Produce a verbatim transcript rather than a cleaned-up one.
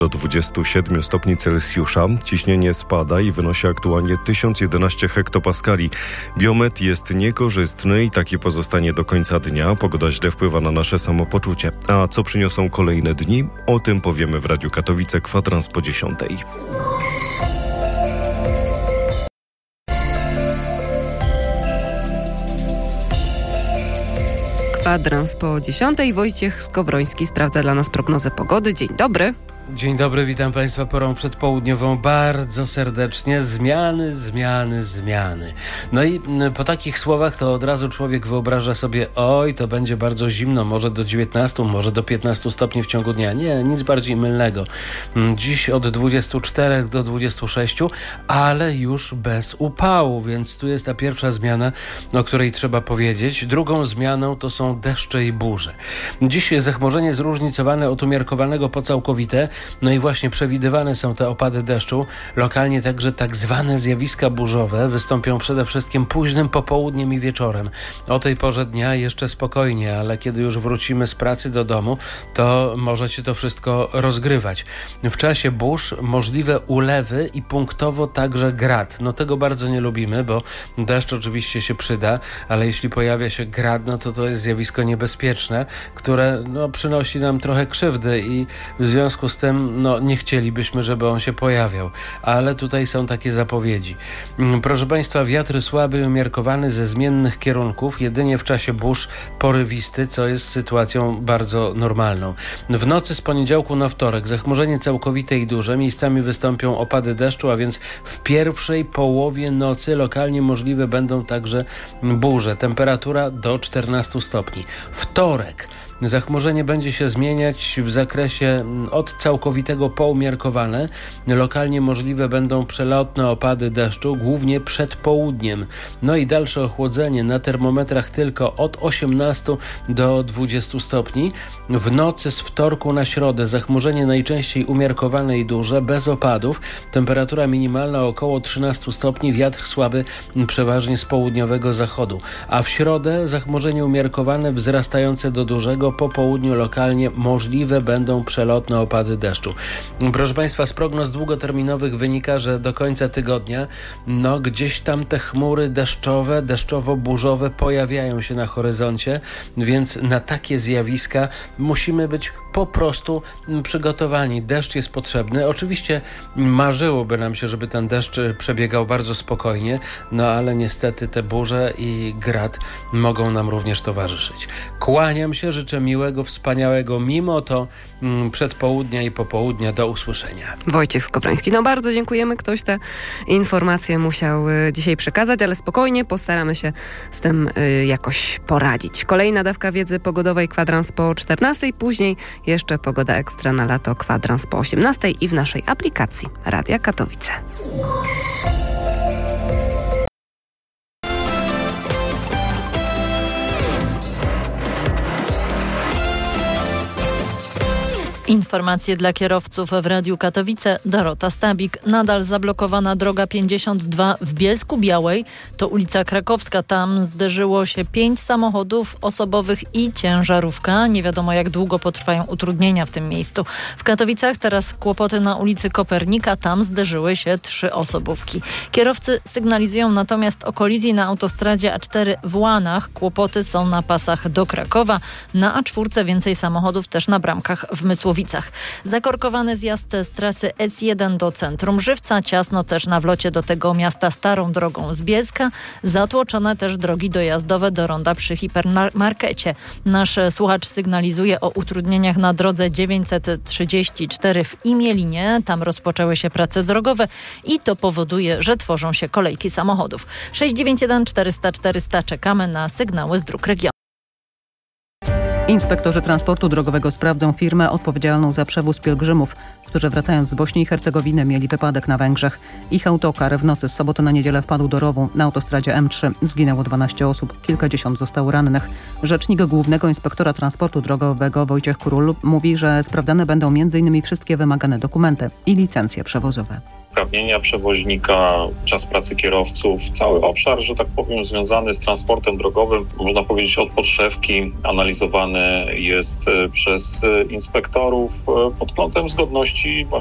do dwudziestu siedmiu stopni Celsjusza. Ciśnienie spada i wynosi aktualnie tysiąc jedenaście hektopaskali. Biometr jest niekorzystny i taki pozostanie do końca dnia. Pogoda źle wpływa na nasze samopoczucie. A co przyniosą kolejne dni? O tym powiemy w Radiu Katowice, kwadrans po dziesiątej. Kwadrans po dziesiątej. Wojciech Skowroński sprawdza dla nas prognozę pogody. Dzień dobry. Dzień dobry, witam Państwa porą przedpołudniową bardzo serdecznie. Zmiany, zmiany, zmiany. No i po takich słowach to od razu człowiek wyobraża sobie, oj, to będzie bardzo zimno, może do dziewiętnastu, może do piętnastu stopni w ciągu dnia. Nie, nic bardziej mylnego. Dziś od dwudziestu czterech do dwudziestu sześciu, ale już bez upału, więc tu jest ta pierwsza zmiana, o której trzeba powiedzieć. Drugą zmianą to są deszcze i burze. Dziś zachmurzenie zróżnicowane od umiarkowanego po całkowite. No i właśnie przewidywane są te opady deszczu. Lokalnie także tak zwane zjawiska burzowe wystąpią przede wszystkim późnym popołudniem i wieczorem. O tej porze dnia jeszcze spokojnie, ale kiedy już wrócimy z pracy do domu, to może się to wszystko rozgrywać. W czasie burz możliwe ulewy i punktowo także grad. No tego bardzo nie lubimy, bo deszcz oczywiście się przyda, ale jeśli pojawia się grad, no to to jest zjawisko niebezpieczne, które no, przynosi nam trochę krzywdy i w związku z tym no, nie chcielibyśmy, żeby on się pojawiał, ale tutaj są takie zapowiedzi. Proszę Państwa, wiatr słaby i umiarkowany ze zmiennych kierunków, jedynie w czasie burz porywisty, co jest sytuacją bardzo normalną. W nocy z poniedziałku na wtorek zachmurzenie całkowite i duże, miejscami wystąpią opady deszczu, a więc w pierwszej połowie nocy lokalnie możliwe będą także burze. Temperatura do czternastu stopni. Wtorek. Zachmurzenie będzie się zmieniać w zakresie od całkowitego po umiarkowane. Lokalnie możliwe będą przelotne opady deszczu, głównie przed południem. No i dalsze ochłodzenie na termometrach tylko od osiemnastu do dwudziestu stopni. W nocy z wtorku na środę zachmurzenie najczęściej umiarkowane i duże, bez opadów. Temperatura minimalna około trzynastu stopni, wiatr słaby przeważnie z południowego zachodu. A w środę zachmurzenie umiarkowane wzrastające do dużego. Po południu lokalnie możliwe będą przelotne opady deszczu. Proszę Państwa, z prognoz długoterminowych wynika, że do końca tygodnia no gdzieś tam te chmury deszczowe, deszczowo-burzowe pojawiają się na horyzoncie, więc na takie zjawiska musimy być po prostu przygotowani. Deszcz jest potrzebny. Oczywiście marzyłoby nam się, żeby ten deszcz przebiegał bardzo spokojnie, no ale niestety te burze i grad mogą nam również towarzyszyć. Kłaniam się, życzę miłego, wspaniałego, mimo to mm, przedpołudnia i popołudnia. Do usłyszenia. Wojciech Skowroński. No bardzo dziękujemy. Ktoś te informacje musiał y, dzisiaj przekazać, ale spokojnie postaramy się z tym y, jakoś poradzić. Kolejna dawka wiedzy pogodowej, kwadrans po czternastej, później jeszcze pogoda ekstra na lato, kwadrans po osiemnastej i w naszej aplikacji Radia Katowice. Informacje dla kierowców w Radiu Katowice. Dorota Stabik. Nadal zablokowana droga pięćdziesiąt dwa w Bielsku Białej. To ulica Krakowska. Tam zderzyło się pięć samochodów osobowych i ciężarówka. Nie wiadomo, jak długo potrwają utrudnienia w tym miejscu. W Katowicach teraz kłopoty na ulicy Kopernika. Tam zderzyły się trzy osobówki. Kierowcy sygnalizują natomiast o kolizji na autostradzie A cztery w Łanach. Kłopoty są na pasach do Krakowa. Na A cztery więcej samochodów też na bramkach w Mysłowicach. Zakorkowany zjazd z trasy S jeden do centrum Żywca, ciasno też na wlocie do tego miasta starą drogą z Bielska, zatłoczone też drogi dojazdowe do ronda przy hipermarkecie. Nasz słuchacz sygnalizuje o utrudnieniach na drodze dziewięćset trzydzieści cztery w Imielinie. Tam rozpoczęły się prace drogowe i to powoduje, że tworzą się kolejki samochodów. sześć dziewięć jeden czterysta czterysta. Czekamy na sygnały z dróg regionu. Inspektorzy transportu drogowego sprawdzą firmę odpowiedzialną za przewóz pielgrzymów, którzy wracając z Bośni i Hercegowiny mieli wypadek na Węgrzech. Ich autokar w nocy z soboty na niedzielę wpadł do rowu na autostradzie M trzy. Zginęło dwanaście osób, kilkadziesiąt zostało rannych. Rzecznik Głównego Inspektora Transportu Drogowego Wojciech Król mówi, że sprawdzane będą między innymi wszystkie wymagane dokumenty i licencje przewozowe. uprawnienia przewoźnika, czas pracy kierowców, cały obszar, że tak powiem, związany z transportem drogowym, można powiedzieć od podszewki, analizowany jest przez inspektorów pod kątem zgodności